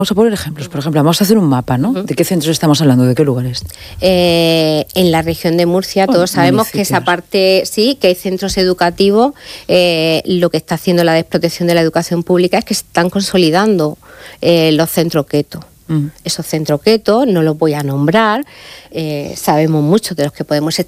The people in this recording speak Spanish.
Vamos a poner ejemplos. Por ejemplo, vamos a hacer un mapa, ¿no? ¿De qué centros estamos hablando? ¿De qué lugares? En la región de Murcia, todos sabemos que esa parte, sí, que hay centros educativos. Lo que está haciendo la desprotección de la educación pública es que se están consolidando los centros keto. Esos centros keto, no los voy a nombrar, sabemos muchos de los que podemos